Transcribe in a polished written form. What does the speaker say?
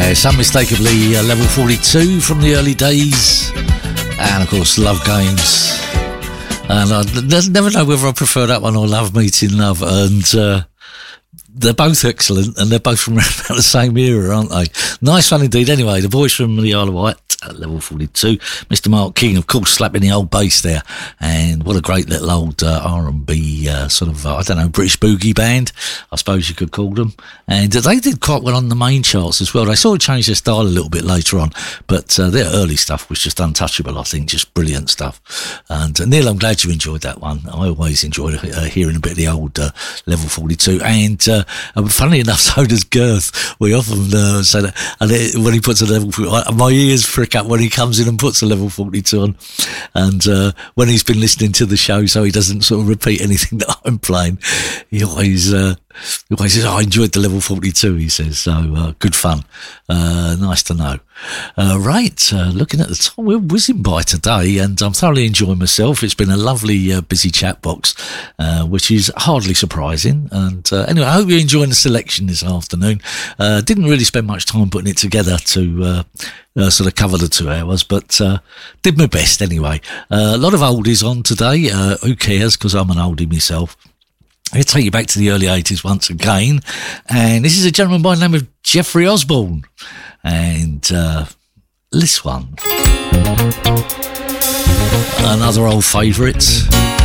Yes, unmistakably level 42 from the early days, and of course Love Games. And I never know whether I prefer that one or Love Meeting Love, and they're both excellent, and they're both from around about the same era, aren't they? Nice one indeed. Anyway, the boys from the Isle of Wight at level 42. Mr. Mark King, of course, slapping the old bass there. And what a great little old R&B sort of, I don't know, British boogie band, I suppose you could call them. And they did quite well on the main charts as well. They sort of changed their style a little bit later on, but their early stuff was just untouchable, I think, just brilliant stuff. And Neil, I'm glad you enjoyed that one. I always enjoyed hearing a bit of the old level 42. And funnily enough, so does Girth. We often say that, and when he puts a level 42, my ears prick up when he comes in and puts a level 42 on. And when he's been listening to the show, so he doesn't sort of repeat anything that I'm playing, he always says, I enjoyed the level 42, he says. So good fun. Nice to know. Right, looking at the time, we're whizzing by today, and I'm thoroughly enjoying myself. It's been a lovely busy chat box, which is hardly surprising. And anyway, I hope you're enjoying the selection this afternoon. Didn't really spend much time putting it together to sort of cover the 2 hours, but did my best anyway. A lot of oldies on today. Who cares, because I'm an oldie myself. I'm going to take you back to the early 80s once again, and this is a gentleman by the name of Jeffrey Osborne, and this one, another old favourite.